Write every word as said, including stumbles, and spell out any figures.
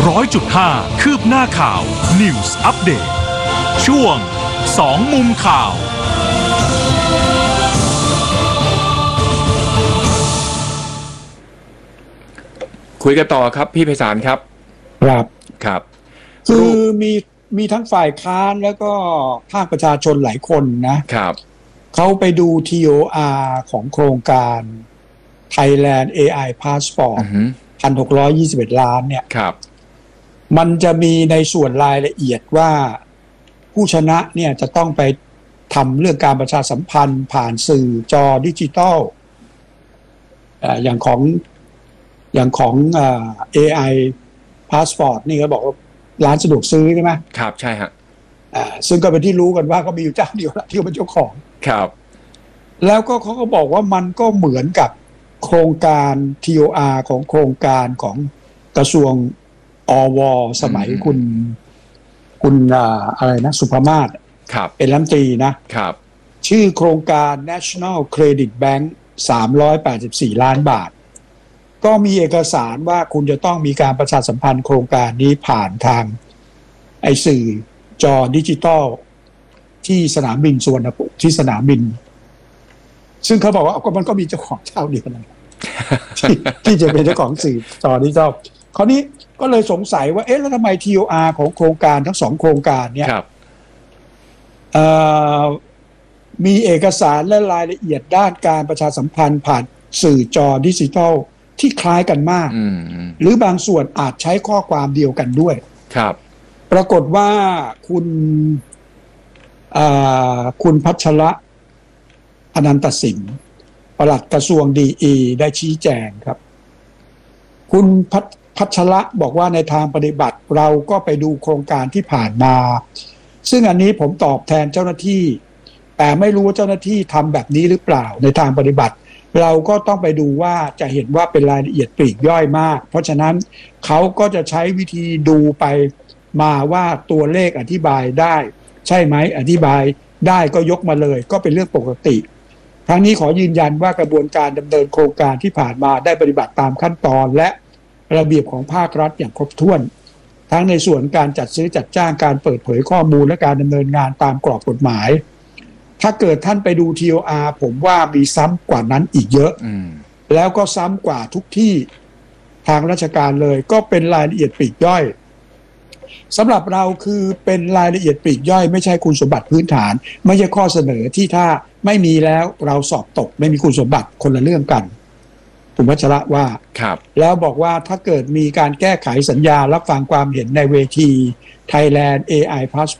ร้อยจุดห้าคืบหน้าข่าว News Update ช่วงสองมุมข่าวคุยกันต่อครับพี่ไพศาลครับครับครับคือมีมีทั้งฝ่ายค้านแล้วก็ภาคประชาชนหลายคนนะครับเขาไปดู ที โอ อาร์ ของโครงการ Thailand เอ ไอ Passport หนึ่งพันหกร้อยยี่สิบเอ็ด ล้านเนี่ยครับมันจะมีในส่วนรายละเอียดว่าผู้ชนะเนี่ยจะต้องไปทำเรื่องการประชาสัมพันธ์ผ่านสื่อจอดิจิตอลอย่างของอย่างของ เอ ไอ Passport นี่ก็บอกว่าร้านสะดวกซื้อใช่ไหมครับใช่ฮะอ่าซึ่งก็เป็นที่รู้กันว่าก็มีอยู่เจ้าเดียวที่เป็นเจ้าของครับแล้วก็เขาก็บอกว่ามันก็เหมือนกับโครงการ ที โอ อาร์ ของโครงการของกระทรวงอวสมัยคุณคุณอะไรนะสุภมาศเป็นรัฐมนตรีนะครับชื่อโครงการ National Credit Bank สามร้อยแปดสิบสี่ล้านบาทก็มีเอกสารว่าคุณจะต้องมีการประชาสัมพันธ์โครงการนี้ผ่านทางไอสื่อจอดิจิตอลที่สนามบินสุวรรณภูมิที่สนามบินซึ่งเขาบอกว่าก็มันก็มีเจ้าของเจ้าเดียวกันที่ที่จะเป็นเจ้าของสื่อจอดิจิตอลคราวนี้ก็เลยสงสัยว่าเอ๊ะแล้วทำไม ที โอ อาร์ ของโครงการทั้งสองโครงการเนี่ยมีเอกสารและรายละเอียดด้านการประชาสัมพันธ์ผ่านสื่อจอดิจิทัลที่คล้ายกันมากหรือบางส่วนอาจใช้ข้อความเดียวกันด้วยครับปรากฏว่าคุณคุณพัชระอนันตสิงห์ปลัดกระทรวงดีอีได้ชี้แจงครับคุณพัชระบอกว่าในทางปฏิบัติเราก็ไปดูโครงการที่ผ่านมาซึ่งอันนี้ผมตอบแทนเจ้าหน้าที่แต่ไม่รู้ว่าเจ้าหน้าที่ทำแบบนี้หรือเปล่าในทางปฏิบัติเราก็ต้องไปดูว่าจะเห็นว่าเป็นรายละเอียดปลีกย่อยมากเพราะฉะนั้นเขาก็จะใช้วิธีดูไปมาว่าตัวเลขอธิบายได้ใช่ไหมอธิบายได้ก็ยกมาเลยก็เป็นเรื่องปกติทั้งนี้ขอยืนยันว่ากระบวนการดำเนินโครงการที่ผ่านมาได้ปฏิบัติตามขั้นตอนและระเบียบของภาครัฐอย่างครบถ้วนทั้งในส่วนการจัดซื้อจัดจ้างการเปิดเผยข้อมูลและการดำเนินงานตามกรอบกฎหมายถ้าเกิดท่านไปดู ที โอ อาร์ ผมว่ามีซ้ำกว่านั้นอีกเยอะแล้วก็ซ้ำกว่าทุกที่ทางราชการเลยก็เป็นรายละเอียดปลีกย่อยสำหรับเราคือเป็นรายละเอียดปลีกย่อยไม่ใช่คุณสมบัติพื้นฐานไม่ใช่ข้อเสนอที่ถ้าไม่มีแล้วเราสอบตกไม่มีคุณสมบัติคนละเรื่องกันคุณวัชระว่าแล้วบอกว่าถ้าเกิดมีการแก้ไขสัญญารับฟังความเห็นในเวที Thailand เอ ไอ Passport